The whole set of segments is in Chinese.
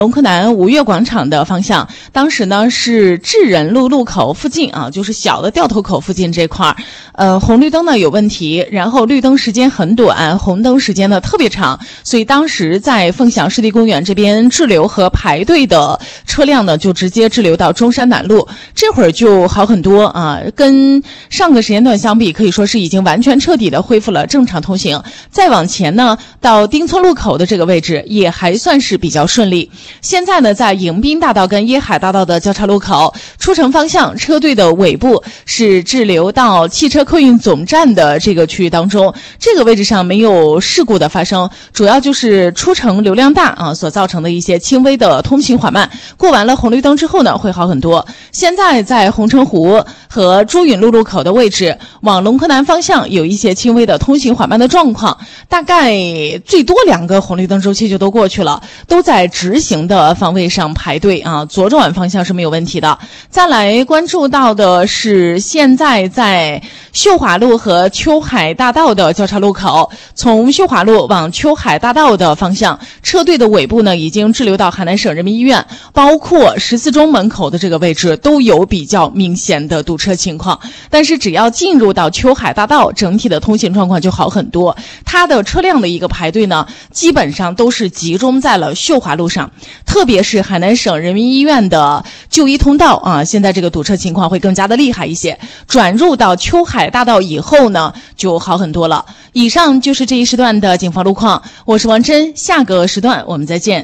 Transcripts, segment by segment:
龙柯南吴越广场的方向，当时呢是智仁路路口附近啊，就是小的掉头口附近这块红绿灯呢有问题，然后绿灯时间很短，红灯时间呢特别长，所以当时在凤翔湿地公园这边滞留和排队的车辆呢就直接滞留到中山南路，这会儿就好很多啊，跟上个时间段相比，可以说是已经完全彻底的恢复了正常通行。再往前呢，到丁村路口的这个位置也还算是比较顺利。现在呢，在迎宾大道跟椰海大道的交叉路口，出城方向车队的尾部是滞留到汽车客运总站的这个区域当中，这个位置上没有事故的发生，主要就是出城流量大啊所造成的一些轻微的通行缓慢。过完了红绿灯之后呢，会好很多。现在在红城湖和朱允路路口的位置，往龙柯南方向有一些轻微的通行缓慢的状况，大概最多2个红绿灯周期就都过去了，都在直行的方位上排队啊，左转方向是没有问题的。再来关注到的是现在在秀华路和秋海大道的交叉路口，从秀华路往秋海大道的方向，车队的尾部呢已经滞留到海南省人民医院，包括14中门口的这个位置都有比较明显的堵车情况。但是只要进入到秋海大道，整体的通行状况就好很多，它的车辆的一个排队呢基本上都是集中在了秀华路上，特别是海南省人民医院的就医通道啊，现在这个堵车情况会更加的厉害一些。转入到秋海大道以后呢，就好很多了。以上就是这一时段的警方路况，我是王真，下个时段我们再见。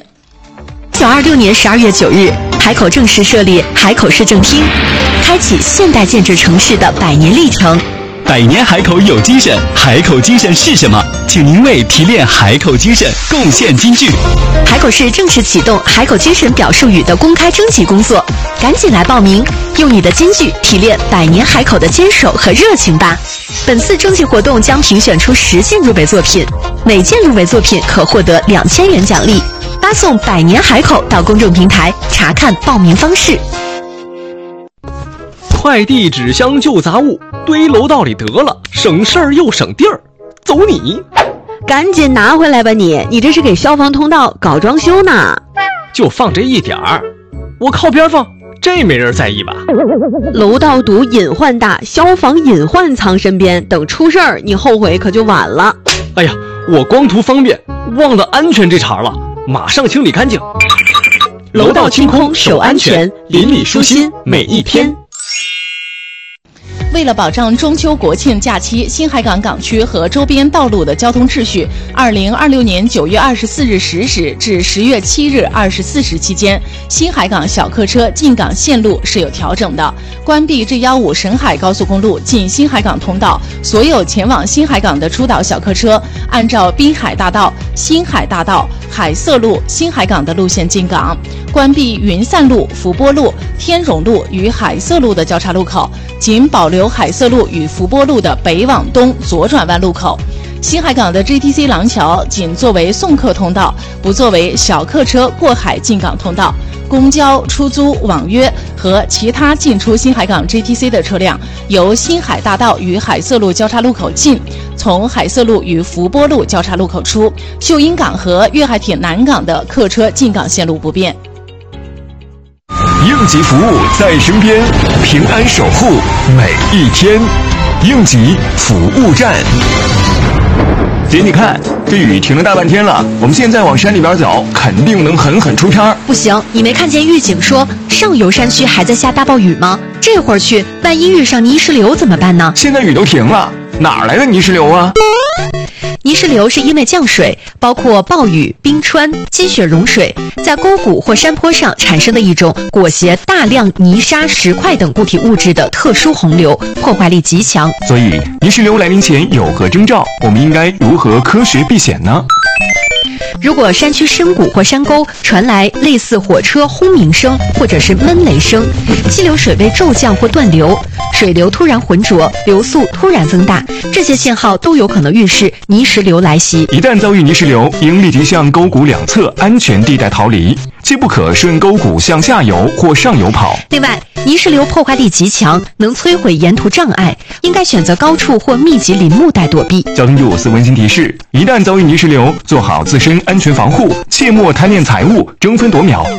1926年12月9日，海口正式设立海口市政厅，开启现代建制城市的100年历程。 百年海口有精神，海口精神是什么？请您为提炼海口精神贡献金句。 海口市正式启动海口精神表述语的公开征集工作，赶紧来报名，用你的金句提炼100年海口的坚守和热情吧。本次征集活动将评选出10件入围作品，每件入围作品可获得2000元奖励。发送100年海口到公众平台查看报名方式。 快递纸箱旧杂物堆楼道里得了，省事儿又省地儿，走你！ 赶紧拿回来吧你这是给消防通道搞装修呢。 就放这一点儿，我靠边放，这没人在意吧？ 楼道堵隐患大，消防隐患藏身边，等出事儿你后悔可就晚了。 哎呀，我光图方便忘了安全这茬了，马上清理干净。 楼道清空守安全，邻里舒心每一天。 为了保障中秋国庆假期新海港港区和周边道路的交通秩序，2026年9月24日10时至10月7日24时期间，新海港小客车进港线路是有调整的，关闭G15沈海高速公路进新海港通道，所有前往新海港的出岛小客车按照滨海大道、新海大道、海色路、新海港的路线进港，关闭云散路、福波路、天荣路与海色路的交叉路口，仅保留海色路与福波路的北往东左转弯路口。新海港的 GTC 廊桥仅作为送客通道，不作为小客车过海进港通道。公交、出租、网约和其他进出新海港 GTC 的车辆，由新海大道与海色路交叉路口进，从海色路与福波路交叉路口出。秀英港和粤海铁南港的客车进港线路不变。 应急服务在身边，平安守护每一天。应急服务站。姐，你看这雨停了大半天了，我们现在往山里边走，肯定能狠狠出片。 不行，你没看见预警说上游山区还在下大暴雨吗？这会儿去，万一遇上泥石流怎么办呢？ 现在雨都停了，哪来的泥石流啊？ 泥石流是因为降水，包括暴雨、冰川、积雪融水，在沟谷或山坡上产生的一种裹挟大量泥沙、石块等固体物质的特殊洪流，破坏力极强。 所以，泥石流来临前有何征兆？我们应该如何科学避险呢？ 如果山区深谷或山沟传来类似火车轰鸣声或者是闷雷声，溪流水位骤降或断流，水流突然浑浊，流速突然增大，这些信号都有可能预示泥石流来袭。 一旦遭遇泥石流，应立即向沟谷两侧安全地带逃离。 切不可顺沟谷向下游或上游跑。 另外，泥石流破坏力极强，能摧毁沿途障碍，应该选择高处或密集林木带躲避。 交通部温馨提示：一旦遭遇泥石流，做好自身安全防护，切莫贪恋财物、争分夺秒。